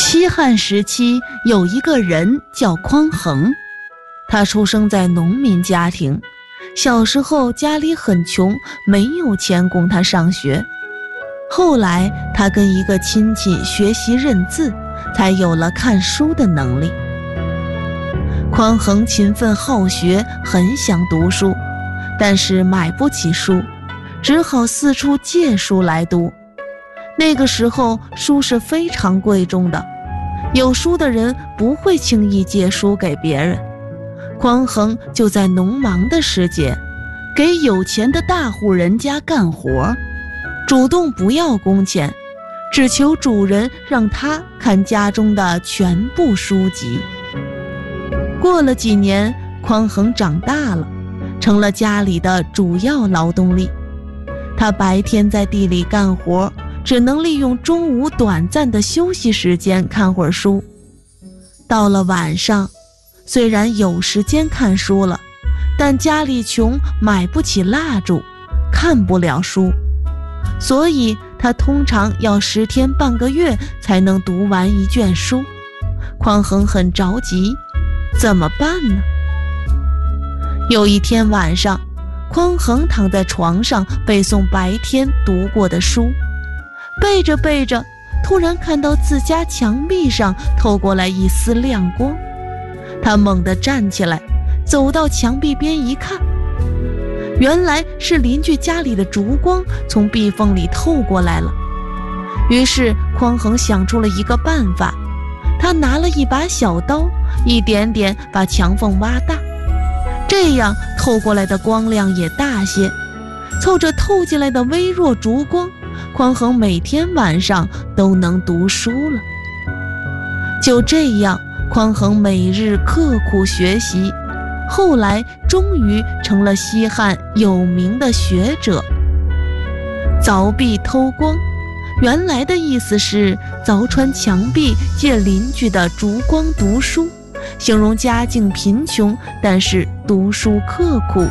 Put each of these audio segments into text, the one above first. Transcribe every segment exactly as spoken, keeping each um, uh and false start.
西汉时期有一个人叫匡衡，他出生在农民家庭，小时候家里很穷，没有钱供他上学。后来他跟一个亲戚学习认字，才有了看书的能力。匡衡勤奋好学，很想读书，但是买不起书，只好四处借书来读。那个时候书是非常贵重的，有书的人不会轻易借书给别人。匡衡就在农忙的时节，给有钱的大户人家干活，主动不要工钱，只求主人让他看家中的全部书籍。过了几年，匡衡长大了，成了家里的主要劳动力。他白天在地里干活，只能利用中午短暂的休息时间看会儿书。到了晚上，虽然有时间看书了，但家里穷，买不起蜡烛，看不了书，所以他通常要十天半个月才能读完一卷书。匡衡很着急，怎么办呢？有一天晚上，匡衡躺在床上背诵白天读过的书，背着背着，突然看到自家墙壁上透过来一丝亮光。他猛地站起来，走到墙壁边一看，原来是邻居家里的烛光从壁缝里透过来了。于是匡衡想出了一个办法，他拿了一把小刀，一点点把墙缝挖大，这样透过来的光亮也大些。凑着透进来的微弱烛光，匡衡每天晚上都能读书了。就这样，匡衡每日刻苦学习，后来终于成了西汉有名的学者。凿壁偷光，原来的意思是凿穿墙壁，借邻居的烛光读书，形容家境贫穷，但是读书刻苦。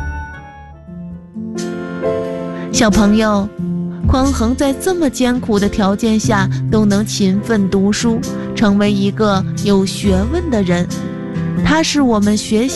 小朋友，匡衡在这么艰苦的条件下都能勤奋读书，成为一个有学问的人，他是我们学习